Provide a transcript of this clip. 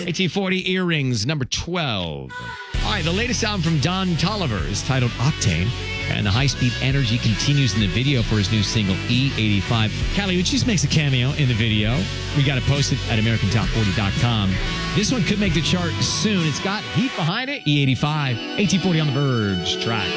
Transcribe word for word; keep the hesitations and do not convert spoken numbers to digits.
A T forty Earrings, number twelve. All right, the latest album from Don Toliver is titled Octane, and the high-speed energy continues in the video for his new single, E eighty-five. Kali Uchis makes a cameo in the video. We got it posted at American Top forty dot com. This one could make the chart soon. It's got heat behind it, E eighty-five. A T forty on the Verge track.